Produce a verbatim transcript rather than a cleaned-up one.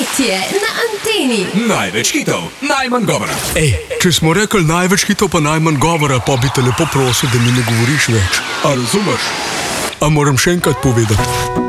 Petje na anteni. Največ hitov, najmanj govora. Ej, če smo rekli največ hitov pa najmanj govora, pa bi te lepo prosil, da mi ne govoriš več. A razumeš? A moram še enkrat povedati?